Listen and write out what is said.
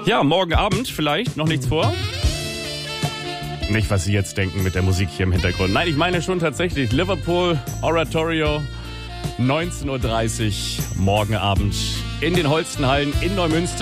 Ja, morgen Abend vielleicht, noch nichts vor. Nicht, was Sie jetzt denken mit der Musik hier im Hintergrund. Nein, ich meine schon tatsächlich Liverpool Oratorio, 19.30 Uhr, morgen Abend in den Holstenhallen in Neumünster.